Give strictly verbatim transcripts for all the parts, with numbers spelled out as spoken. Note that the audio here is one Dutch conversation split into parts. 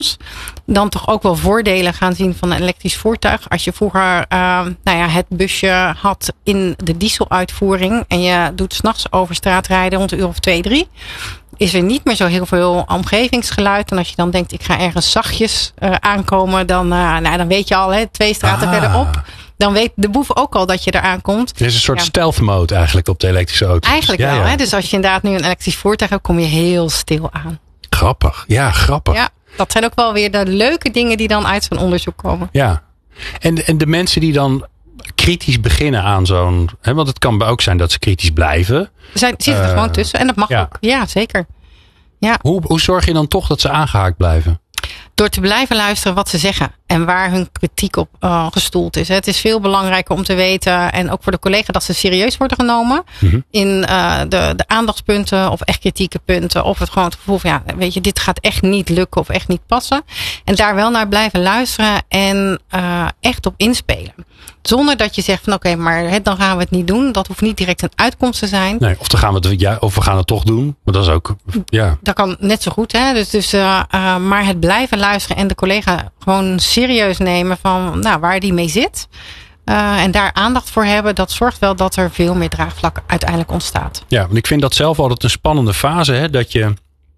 toekomst dan toch ook wel voordelen gaan zien van een elektrisch voertuig. Als je vroeger uh, nou ja, het busje had in de dieseluitvoering en je doet 's nachts over straat rijden rond een uur of twee, drie, is er niet meer zo heel veel omgevingsgeluid. En als je dan denkt, ik ga ergens zachtjes uh, aankomen, dan, uh, nou, dan weet je al, hè, twee straten ah. verderop. Dan weet de boef ook al dat je eraan komt. Het is een soort ja. stealth mode eigenlijk op de elektrische auto. Eigenlijk ja, wel. Ja. Hè? Dus als je inderdaad nu een elektrisch voertuig hebt, kom je heel stil aan. Grappig. Ja, grappig. Ja, dat zijn ook wel weer de leuke dingen die dan uit zo'n onderzoek komen. Ja. En, en de mensen die dan kritisch beginnen aan zo'n... Hè, want het kan ook zijn dat ze kritisch blijven. Ze zijn, zitten er uh, gewoon tussen. En dat mag ja. ook. Ja, zeker. Ja. Hoe, hoe zorg je dan toch dat ze aangehaakt blijven? Door te blijven luisteren wat ze zeggen. En waar hun kritiek op uh, gestoeld is. Het is veel belangrijker om te weten. En ook voor de collega dat ze serieus worden genomen. Mm-hmm. In uh, de, de aandachtspunten. Of echt kritieke punten. Of het gewoon het gevoel van ja, weet je, dit gaat echt niet lukken. Of echt niet passen. En daar wel naar blijven luisteren. En uh, echt op inspelen. Zonder dat je zegt van oké, okay, maar he, dan gaan we het niet doen. Dat hoeft niet direct een uitkomst te zijn. Nee, of, dan gaan we het, ja, of we gaan het toch doen. Maar dat is ook, ja. Dat kan net zo goed. Hè? Dus, dus, uh, uh, maar het blijven luisteren en de collega gewoon serieus nemen van nou, waar die mee zit. Uh, en daar aandacht voor hebben. Dat zorgt wel dat er veel meer draagvlak uiteindelijk ontstaat. Ja, want ik vind dat zelf altijd een spannende fase. Hè? Dat je,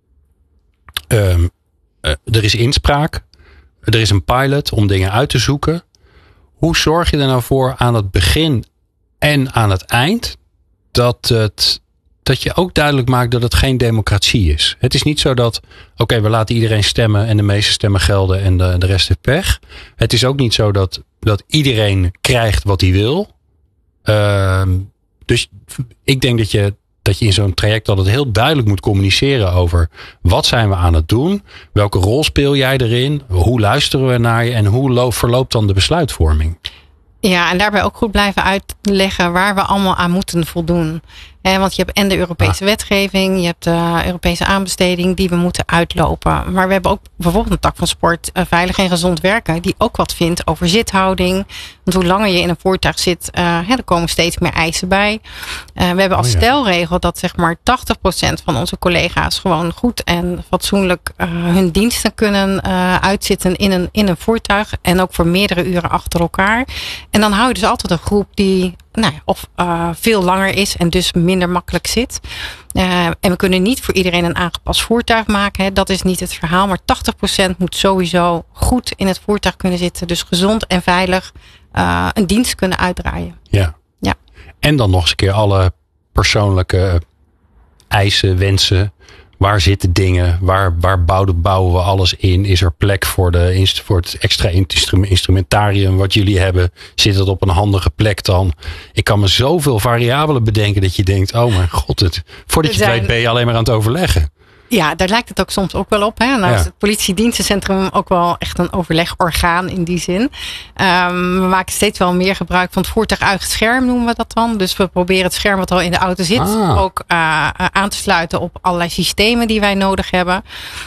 uh, uh, er is inspraak. Er is een pilot om dingen uit te zoeken. Hoe zorg je er nou voor aan het begin en aan het eind dat, het, dat je ook duidelijk maakt dat het geen democratie is? Het is niet zo dat, oké, okay, we laten iedereen stemmen en de meeste stemmen gelden en de, de rest heeft pech. Het is ook niet zo dat, dat iedereen krijgt wat hij wil. Uh, dus ik denk dat je, dat je in zo'n traject altijd heel duidelijk moet communiceren over wat zijn we aan het doen? Welke rol speel jij erin? Hoe luisteren we naar je? En hoe lo- verloopt dan de besluitvorming? Ja, en daarbij ook goed blijven uitleggen waar we allemaal aan moeten voldoen. Eh, want je hebt en de Europese ah. wetgeving, je hebt de Europese aanbesteding die we moeten uitlopen. Maar we hebben ook bijvoorbeeld een tak van sport, uh, veilig en gezond werken, die ook wat vindt over zithouding. Want hoe langer je in een voertuig zit, uh, hè, er komen steeds meer eisen bij. Uh, we hebben als oh ja. stelregel dat zeg maar tachtig procent van onze collega's gewoon goed en fatsoenlijk uh, hun diensten kunnen uh, uitzitten in een, in een voertuig. En ook voor meerdere uren achter elkaar. En dan hou je dus altijd een groep die nou ja, of uh, veel langer is en dus minder makkelijk zit. Uh, en we kunnen niet voor iedereen een aangepast voertuig maken. Hè. Dat is niet het verhaal. Maar tachtig procent moet sowieso goed in het voertuig kunnen zitten. Dus gezond en veilig uh, een dienst kunnen uitdraaien. Ja. ja. En dan nog eens een keer alle persoonlijke eisen, wensen. Waar zitten dingen? Waar, waar bouwen, bouwen we alles in? Is er plek voor, de, voor het extra instrumentarium wat jullie hebben? Zit het op een handige plek dan? Ik kan me zoveel variabelen bedenken dat je denkt, oh mijn god, het, voordat je het weet ben je alleen maar aan het overleggen. Ja, daar lijkt het ook soms ook wel op. Hè? Nou ja. is het politiedienstencentrum ook wel echt een overlegorgaan in die zin. Um, we maken steeds wel meer gebruik van het voertuig-eigen scherm, noemen we dat dan. Dus we proberen het scherm wat al in de auto zit ah. ook uh, aan te sluiten op allerlei systemen die wij nodig hebben.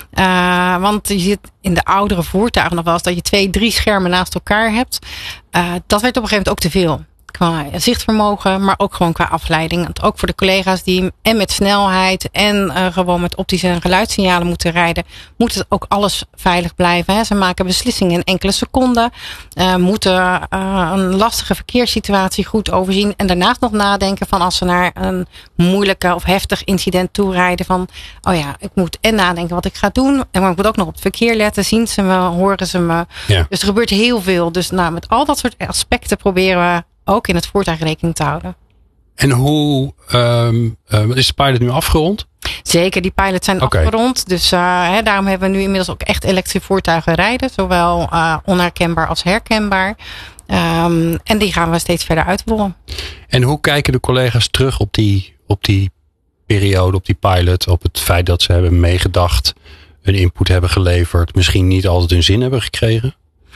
Uh, want je zit in de oudere voertuigen nog wel eens dat je twee, drie schermen naast elkaar hebt. Uh, dat werd op een gegeven moment ook te veel. Qua zichtvermogen, maar ook gewoon qua afleiding. Want ook voor de collega's die en met snelheid en uh, gewoon met optische en geluidssignalen moeten rijden, moet het ook alles veilig blijven. Hè. Ze maken beslissingen in enkele seconden. Uh, moeten uh, een lastige verkeerssituatie goed overzien. En daarnaast nog nadenken van als ze naar een moeilijke of heftig incident toerijden. Van, oh ja, ik moet en nadenken wat ik ga doen. En maar ik moet ook nog op het verkeer letten. Zien ze me, horen ze me. Ja. Dus er gebeurt heel veel. Dus nou, met al dat soort aspecten proberen we ook in het voertuig rekening te houden. En hoe um, uh, is de pilot nu afgerond? Zeker, die pilots zijn okay. afgerond. Dus uh, he, daarom hebben we nu inmiddels ook echt elektrische voertuigen rijden. Zowel uh, onherkenbaar als herkenbaar. Um, en die gaan we steeds verder uitrollen. En hoe kijken de collega's terug op die, op die periode, op die pilot? Op het feit dat ze hebben meegedacht, hun input hebben geleverd. Misschien niet altijd hun zin hebben gekregen?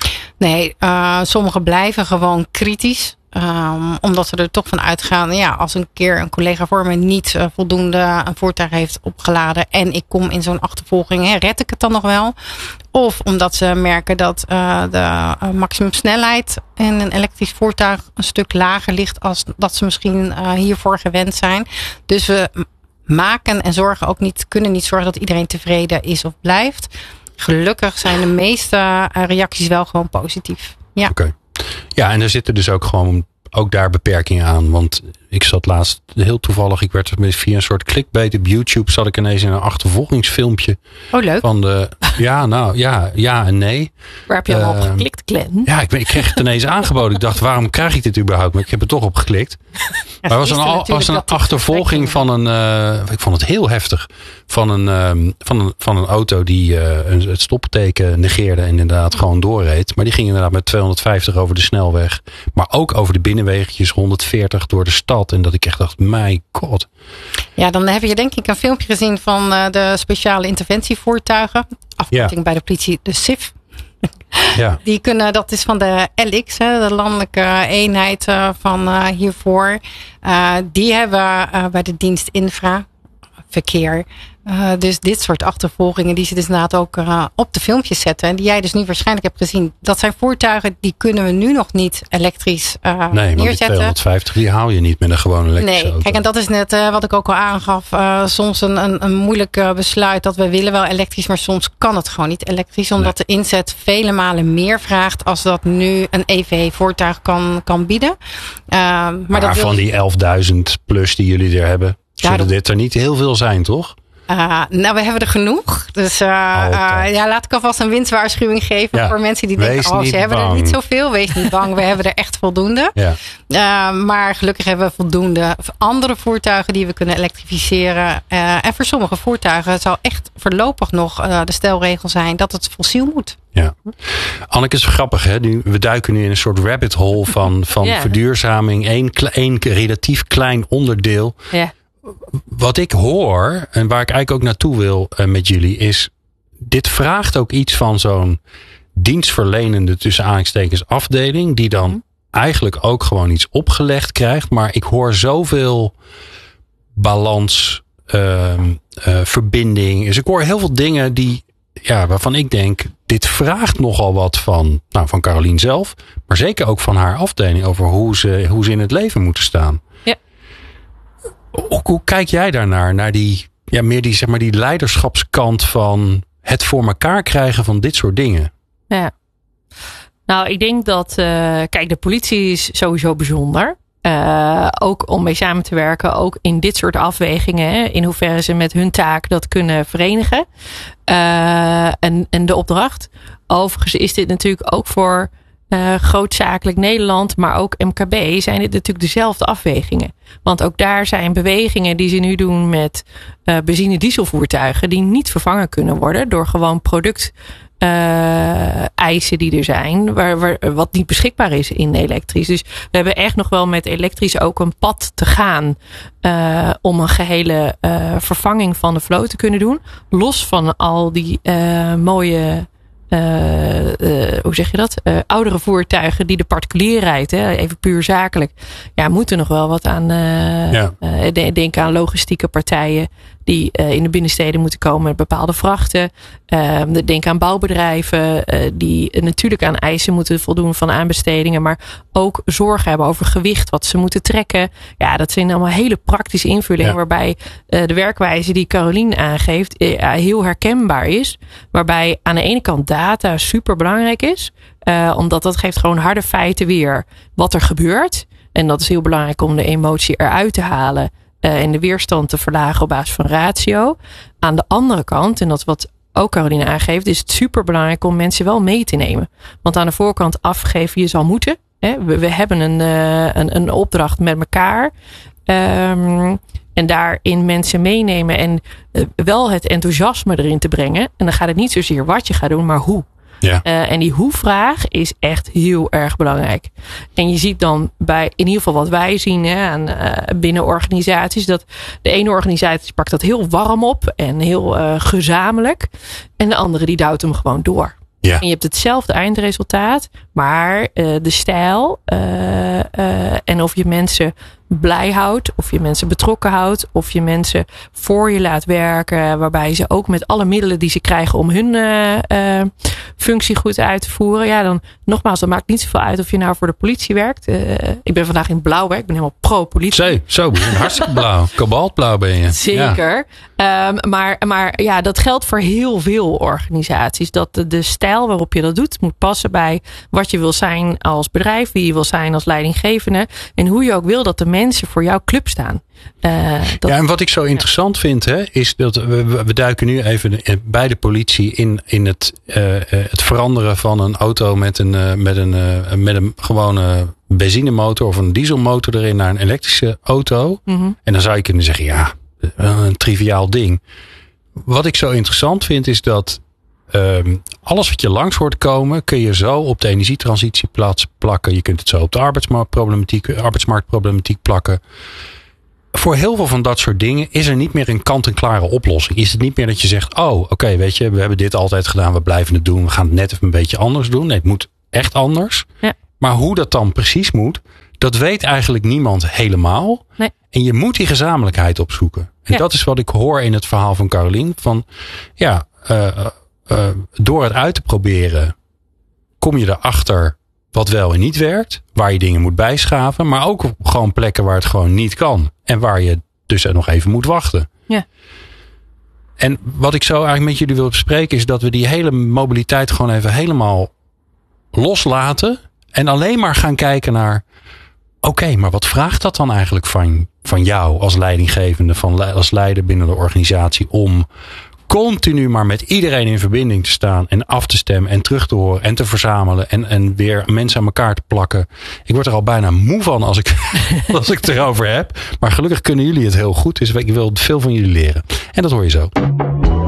Nee, uh, sommigen blijven gewoon kritisch. Um, omdat ze er toch van uitgaan. Ja, als een keer een collega voor me niet uh, voldoende een voertuig heeft opgeladen. En ik kom in zo'n achtervolging. Hè, red ik het dan nog wel? Of omdat ze merken dat uh, de uh, maximumsnelheid in een elektrisch voertuig een stuk lager ligt. Als dat ze misschien uh, hiervoor gewend zijn. Dus we maken en zorgen ook niet, kunnen niet zorgen dat iedereen tevreden is of blijft. gelukkig zijn de meeste reacties wel gewoon positief. Ja. Oké. Okay. Ja, en er zitten dus ook gewoon ook daar beperkingen aan. Want ik zat laatst heel toevallig, ik werd via een soort clickbait op YouTube, zat ik ineens in een achtervolgingsfilmpje. Oh, leuk. Van de, ja, nou, ja, ja en nee. Waar heb je uh, al op geklikt, Glenn? Ja, ik, ik kreeg het ineens aangeboden. Ik dacht, waarom krijg ik dit überhaupt? Maar ik heb er toch op geklikt. Ja, maar het was een, was een achtervolging van een, uh, ik vond het heel heftig, van een, um, van een, van een auto die uh, een, het stoppenteken negeerde en inderdaad gewoon doorreed. Maar die ging inderdaad met tweehonderdvijftig over de snelweg. Maar ook over de binnenwegjes, honderdveertig door de stad. En dat ik echt dacht, my god. Ja, dan heb je denk ik een filmpje gezien van uh, de speciale interventievoertuigen. Afkorting ja. bij de politie, de S I F. Ja. Die kunnen, dat is van de L X, hè, de landelijke eenheid uh, van uh, hiervoor. Uh, die hebben uh, bij de dienst infra verkeer. Uh, dus dit soort achtervolgingen die ze dus inderdaad ook uh, op de filmpjes zetten. En die jij dus nu waarschijnlijk hebt gezien. Dat zijn voertuigen die kunnen we nu nog niet elektrisch uh, nee, neerzetten. Nee, want die tweehonderdvijftig die haal je niet met een gewone elektrische nee, auto. Kijk, en dat is net uh, wat ik ook al aangaf. Uh, soms een, een, een moeilijk uh, besluit dat we willen wel elektrisch. Maar soms kan het gewoon niet elektrisch. Omdat nee. de inzet vele malen meer vraagt als dat nu een E V-voertuig kan, kan bieden. Uh, maar maar dat van wil... die elfduizend plus die jullie er hebben, zullen Daarom... dit er niet heel veel zijn, toch? Uh, nou, we hebben er genoeg. Dus uh, uh, ja, laat ik alvast een winstwaarschuwing geven ja. voor mensen die denken, oh, ze hebben bang. er niet zoveel. Wees niet bang, we hebben er echt voldoende. Ja. Uh, maar gelukkig hebben we voldoende andere voertuigen die we kunnen elektrificeren. Uh, en voor sommige voertuigen zal echt voorlopig nog uh, de stelregel zijn dat het fossiel moet. Ja. Anneke, is grappig, hè? We duiken nu in een soort rabbit hole van, van ja. verduurzaming. Eén één relatief klein onderdeel. Ja. Wat ik hoor, en waar ik eigenlijk ook naartoe wil uh, met jullie, is dit vraagt ook iets van zo'n dienstverlenende tussen aanhalingstekens afdeling, die dan mm. eigenlijk ook gewoon iets opgelegd krijgt. Maar ik hoor zoveel balans, uh, uh, verbinding. Dus ik hoor heel veel dingen die, ja, waarvan ik denk, dit vraagt nogal wat van, nou, van Carolien zelf, maar zeker ook van haar afdeling over hoe ze, hoe ze in het leven moeten staan. Hoe, hoe kijk jij daarnaar? Naar die, ja, meer die, zeg maar, die leiderschapskant van het voor elkaar krijgen van dit soort dingen? Ja. Nou, ik denk dat, uh, kijk, de politie is sowieso bijzonder. Uh, ook om mee samen te werken, ook in dit soort afwegingen. Hè, in hoeverre ze met hun taak dat kunnen verenigen. Uh, en, en de opdracht. Overigens is dit natuurlijk ook voor Uh, grootzakelijk Nederland, maar ook M K B, zijn dit natuurlijk dezelfde afwegingen. Want ook daar zijn bewegingen die ze nu doen met uh, benzine-dieselvoertuigen die niet vervangen kunnen worden door gewoon product uh, eisen die er zijn, waar, waar, wat niet beschikbaar is in elektrisch. Dus we hebben echt nog wel met elektrisch ook een pad te gaan uh, om een gehele uh, vervanging van de vloot te kunnen doen. Los van al die uh, mooie Uh, uh, hoe zeg je dat? Uh, oudere voertuigen die de particulier rijdt, hè, even puur zakelijk. Ja, moeten nog wel wat aan. Uh, ja. uh, denk aan logistieke partijen die uh, in de binnensteden moeten komen met bepaalde vrachten. Uh, denk aan bouwbedrijven uh, die natuurlijk aan eisen moeten voldoen van aanbestedingen, maar ook zorgen hebben over gewicht, wat ze moeten trekken. Ja, dat zijn allemaal hele praktische invullingen, ja. waarbij uh, de werkwijze die Carolien aangeeft uh, heel herkenbaar is. Waarbij aan de ene kant data super belangrijk is, uh, omdat dat geeft gewoon harde feiten weer wat er gebeurt. En dat is heel belangrijk om de emotie eruit te halen. Uh, en de weerstand te verlagen op basis van ratio. Aan de andere kant, en dat is wat ook Caroline aangeeft, is het super belangrijk om mensen wel mee te nemen. Want aan de voorkant afgeven je zal moeten. Hè? We, we hebben een, uh, een, een opdracht met elkaar. Um, en daarin mensen meenemen en uh, wel het enthousiasme erin te brengen. En dan gaat het niet zozeer wat je gaat doen, maar hoe. Ja. Uh, en die hoe-vraag is echt heel erg belangrijk. En je ziet dan bij, in ieder geval wat wij zien hè, aan, uh, binnen organisaties, dat de ene organisatie pakt dat heel warm op en heel uh, gezamenlijk. En de andere die duwt hem gewoon door. Ja. En je hebt hetzelfde eindresultaat, maar uh, de stijl uh, uh, en of je mensen blij houdt, of je mensen betrokken houdt, of je mensen voor je laat werken, waarbij ze ook met alle middelen die ze krijgen om hun uh, uh, functie goed uit te voeren. Ja, dan nogmaals, dat maakt niet zoveel uit of je nou voor de politie werkt. Uh, ik ben vandaag in blauw, hè? Ik ben helemaal pro-politie. Zo, zo ben je hartstikke blauw. Kobaltblauw ben je. Zeker. Ja. Um, maar, maar ja, dat geldt voor heel veel organisaties. Dat de, de stijl waarop je dat doet moet passen bij wat je wil zijn als bedrijf, wie je wil zijn als leidinggevende en hoe je ook wil dat de mensen voor jouw club staan. Uh, dat, ja, en wat ik zo interessant ja. vind, hè, is dat we, we duiken nu even bij de politie in, in het, uh, het veranderen van een auto met een, uh, met een, uh, met een gewone benzinemotor of een dieselmotor erin naar een elektrische auto. Mm-hmm. En dan zou je kunnen zeggen, ja, een triviaal ding. Wat ik zo interessant vind is dat um, alles wat je langs hoort komen, kun je zo op de energietransitieplaats plakken. Je kunt het zo op de arbeidsmarktproblematiek, arbeidsmarktproblematiek plakken. Voor heel veel van dat soort dingen is er niet meer een kant-en-klare oplossing. Is het niet meer dat je zegt, oh, oké, okay, weet je, we hebben dit altijd gedaan, we blijven het doen, we gaan het net even een beetje anders doen. Nee, het moet echt anders. Ja. Maar hoe dat dan precies moet, dat weet eigenlijk niemand helemaal. Nee. En je moet die gezamenlijkheid opzoeken. En ja. dat is wat ik hoor in het verhaal van Carolien. Van, ja, uh, uh, door het uit te proberen, kom je erachter wat wel en niet werkt. Waar je dingen moet bijschaven. Maar ook op gewoon plekken waar het gewoon niet kan. En waar je dus nog even moet wachten. Ja. En wat ik zo eigenlijk met jullie wil bespreken is dat we die hele mobiliteit gewoon even helemaal loslaten. En alleen maar gaan kijken naar, oké, okay, maar wat vraagt dat dan eigenlijk van, van jou als leidinggevende, van, als leider binnen de organisatie, om continu maar met iedereen in verbinding te staan en af te stemmen en terug te horen en te verzamelen en, en weer mensen aan elkaar te plakken. Ik word er al bijna moe van als ik, als ik het erover heb. Maar gelukkig kunnen jullie het heel goed, dus ik wil veel van jullie leren. En dat hoor je zo.